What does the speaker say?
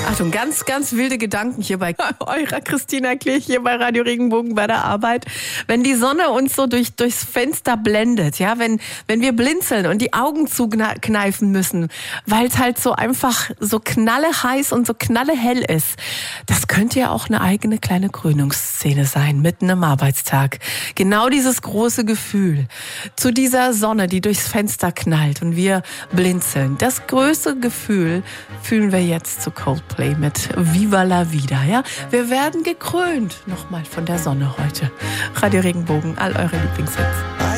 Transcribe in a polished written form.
Achtung, ganz, ganz wilde Gedanken hier bei eurer Christina Klich hier bei Radio Regenbogen bei der Arbeit. Wenn die Sonne uns so durchs Fenster blendet, ja, wenn wir blinzeln und die Augen zukneifen müssen, weil es halt so einfach so knalleheiß und so knallehell ist, das könnte ja auch eine eigene kleine Krönungsszene sein, mitten im Arbeitstag. Genau dieses große Gefühl zu dieser Sonne, die durchs Fenster knallt und wir blinzeln. Das größte Gefühl fühlen wir jetzt zu Coldplay mit Viva la Vida, ja? Wir werden gekrönt nochmal von der Sonne heute. Radio Regenbogen, all eure Lieblingshits.